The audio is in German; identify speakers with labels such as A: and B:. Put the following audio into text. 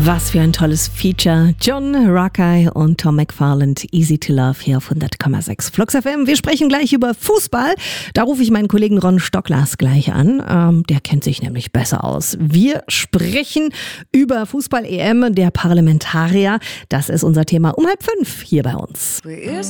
A: Was für ein tolles Feature. John Rakai und Tom McFarland, Easy to Love hier auf 100,6 Flux FM. Wir sprechen gleich über Fußball. Da rufe ich meinen Kollegen Ron Stocklas gleich an. Der kennt sich nämlich besser aus. Wir sprechen über Fußball-EM der Parlamentarier. Das ist unser Thema um 4:30 hier bei uns.